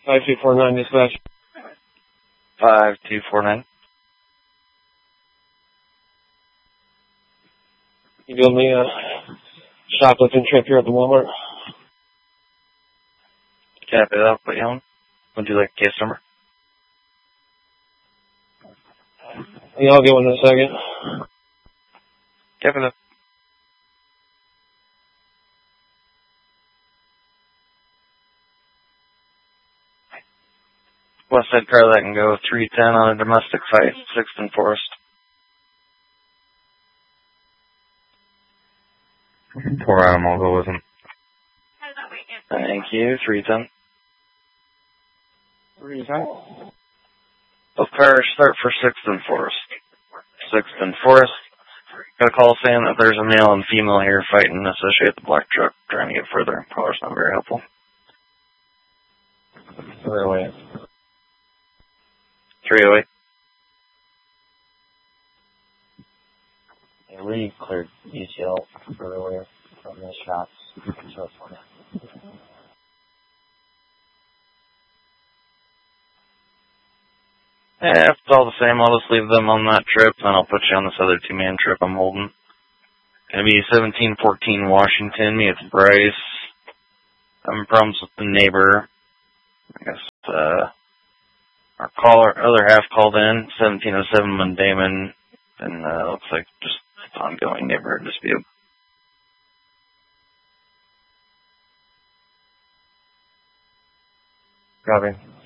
5249 dispatch. 5249. You doing me a shoplifting trip here at the Walmart? Copy that. I'll put you on. Would you like case number? Yeah, I'll get one in a second. Copy that. West Side car that can go 310 on a domestic site, 6th and Forest. Poor animal, go with him. Thank you, 310. 310. Both cars start for 6th and Forest. 6th and Forest. Got a call saying that there's a male and female here fighting associated with the black truck, trying to get further. Caller's not very helpful. Where are we at? 308. Yeah, we cleared UCL earlier from the shots. So it's fine. Yeah, if it's all the same, I'll just leave them on that trip, and I'll put you on this other two-man trip I'm holding. Gonna be 1714 Washington. Me, it's Bryce. Having problems with the neighbor. I guess, our caller, other half called in, 1707 Mundamon, and, looks like just ongoing neighborhood dispute. Copy.